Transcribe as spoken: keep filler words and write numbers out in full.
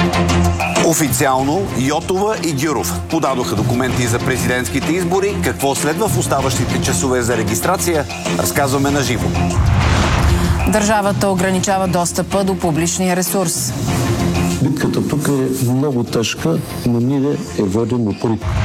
Официално Йотова и Гюров подадоха документи за президентските избори. Какво следва в оставащите часове за регистрация, разказваме на живо. Държавата ограничава достъпа до публичния ресурс. Битката тук е много тежка, но ние е водим упорито.